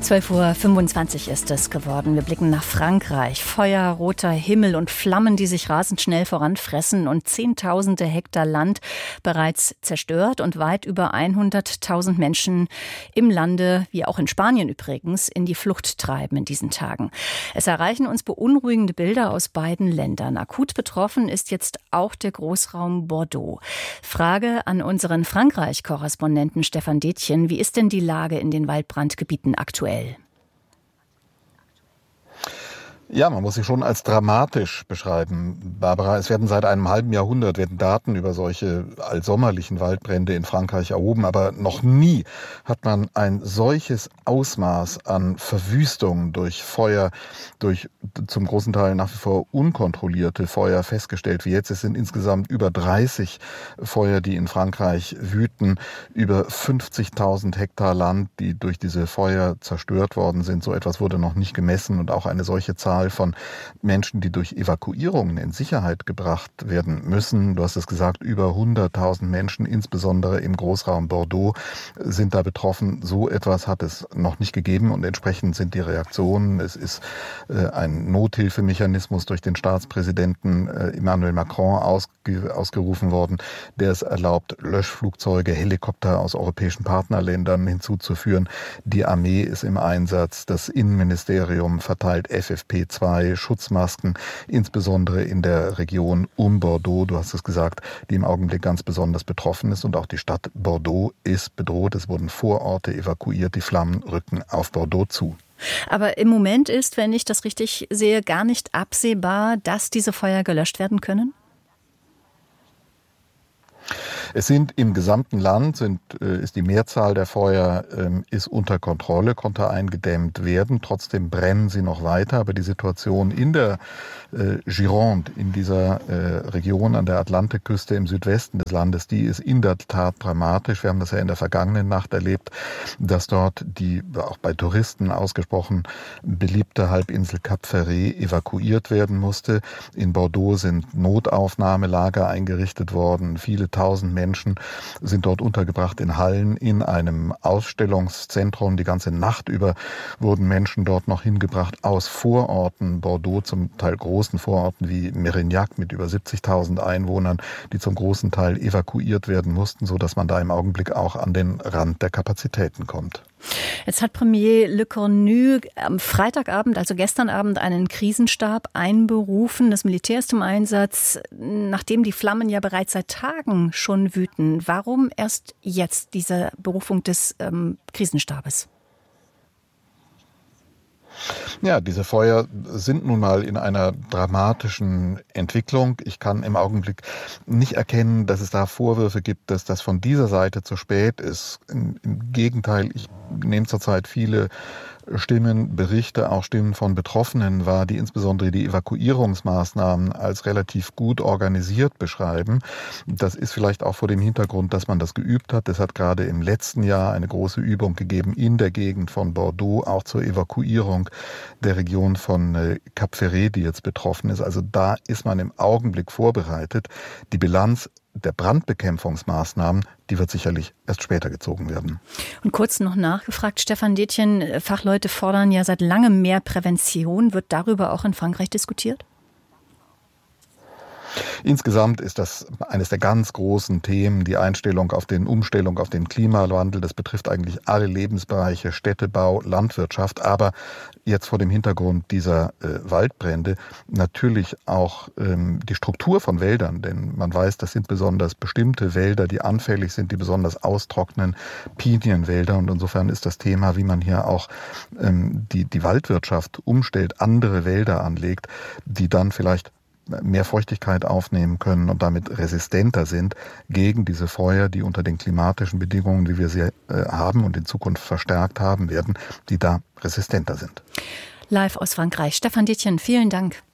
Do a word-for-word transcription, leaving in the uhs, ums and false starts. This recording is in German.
zwölf Uhr fünfundzwanzig ist es geworden. Wir blicken nach Frankreich. Feuer, roter Himmel und Flammen, die sich rasend schnell voranfressen und zehntausende Hektar Land bereits zerstört und weit über hunderttausend Menschen im Lande, wie auch in Spanien übrigens, in die Flucht treiben in diesen Tagen. Es erreichen uns beunruhigende Bilder aus beiden Ländern. Akut betroffen ist jetzt auch der Großraum Bordeaux. Frage an unseren Frankreich-Korrespondenten Stefan Detjen. Wie ist denn die Lage in den Waldbrandgebieten aktuell? Ja, man muss sie schon als dramatisch beschreiben, Barbara. Es werden seit einem halben Jahrhundert werden Daten über solche allsommerlichen Waldbrände in Frankreich erhoben, aber noch nie hat man ein solches Ausmaß an Verwüstung durch Feuer, durch zum großen Teil nach wie vor unkontrollierte Feuer festgestellt wie jetzt. Es sind insgesamt über dreißig Feuer, die in Frankreich wüten, über fünfzigtausend Hektar Land, die durch diese Feuer zerstört worden sind. So etwas wurde noch nicht gemessen und auch eine solche Zahl von Menschen, die durch Evakuierungen in Sicherheit gebracht werden müssen. Du hast es gesagt, über hunderttausend Menschen, insbesondere im Großraum Bordeaux, sind da betroffen. So etwas hat es noch nicht gegeben und entsprechend sind die Reaktionen. Es ist äh, ein Nothilfemechanismus durch den Staatspräsidenten äh, Emmanuel Macron ausge, ausgerufen worden, der es erlaubt, Löschflugzeuge, Helikopter aus europäischen Partnerländern hinzuzuführen. Die Armee ist im Einsatz, das Innenministerium verteilt F F P zwei Schutzmasken, insbesondere in der Region um Bordeaux, du hast es gesagt, die im Augenblick ganz besonders betroffen ist. Und auch die Stadt Bordeaux ist bedroht. Es wurden Vororte evakuiert, die Flammen rücken auf Bordeaux zu. Aber im Moment ist, wenn ich das richtig sehe, gar nicht absehbar, dass diese Feuer gelöscht werden können? Es sind im gesamten Land, sind, äh, ist die Mehrzahl der Feuer ähm, ist unter Kontrolle, konnte eingedämmt werden. Trotzdem brennen sie noch weiter. Aber die Situation in der äh, Gironde, in dieser äh, Region an der Atlantikküste im Südwesten des Landes, die ist in der Tat dramatisch. Wir haben das ja in der vergangenen Nacht erlebt, dass dort die auch bei Touristen ausgesprochen beliebte Halbinsel Cap Ferret evakuiert werden musste. In Bordeaux sind Notaufnahmelager eingerichtet worden. Viele tausend Menschen Menschen sind dort untergebracht in Hallen in einem Ausstellungszentrum. Die ganze Nacht über wurden Menschen dort noch hingebracht aus Vororten Bordeaux, zum Teil großen Vororten wie Mérignac mit über siebzigtausend Einwohnern, die zum großen Teil evakuiert werden mussten, sodass man da im Augenblick auch an den Rand der Kapazitäten kommt. Jetzt hat Premier Le Cornu am Freitagabend, also gestern Abend, einen Krisenstab einberufen. Das Militär ist im Einsatz, nachdem die Flammen ja bereits seit Tagen schon wüten. Warum erst jetzt diese Berufung des ähm, Krisenstabes? Ja, diese Feuer sind nun mal in einer dramatischen Entwicklung. Ich kann im Augenblick nicht erkennen, dass es da Vorwürfe gibt, dass das von dieser Seite zu spät ist. Im Gegenteil, ich nehme zurzeit viele Stimmen, Berichte, auch Stimmen von Betroffenen wahr, die insbesondere die Evakuierungsmaßnahmen als relativ gut organisiert beschreiben. Das ist vielleicht auch vor dem Hintergrund, dass man das geübt hat. Es hat gerade im letzten Jahr eine große Übung gegeben in der Gegend von Bordeaux, auch zur Evakuierung der Region von Cap Ferret, die jetzt betroffen ist. Also da ist man im Augenblick vorbereitet. Die Bilanz der Brandbekämpfungsmaßnahmen, die wird sicherlich erst später gezogen werden. Und kurz noch nachgefragt, Stefan Detjen, Fachleute fordern ja seit langem mehr Prävention. Wird darüber auch in Frankreich diskutiert? Insgesamt ist das eines der ganz großen Themen, die Einstellung auf den Umstellung auf den Klimawandel. Das betrifft eigentlich alle Lebensbereiche, Städtebau, Landwirtschaft, aber jetzt vor dem Hintergrund dieser äh, Waldbrände natürlich auch ähm, die Struktur von Wäldern, denn man weiß, das sind besonders bestimmte Wälder, die anfällig sind, die besonders austrocknen, Pinienwälder, und insofern ist das Thema, wie man hier auch ähm, die, die Waldwirtschaft umstellt, andere Wälder anlegt, die dann vielleicht mehr Feuchtigkeit aufnehmen können und damit resistenter sind gegen diese Feuer, die unter den klimatischen Bedingungen, wie wir sie äh, haben und in Zukunft verstärkt haben werden, die da resistenter sind. Live aus Frankreich. Stefan Detjen, vielen Dank.